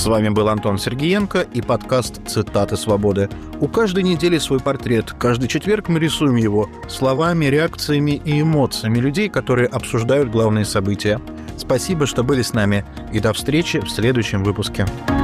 вами был Антон Сергеенко и подкаст «Цитаты свободы». У каждой недели свой портрет. Каждый четверг мы рисуем его словами, реакциями и эмоциями людей, которые обсуждают главные события. Спасибо, что были с нами, и до встречи в следующем выпуске.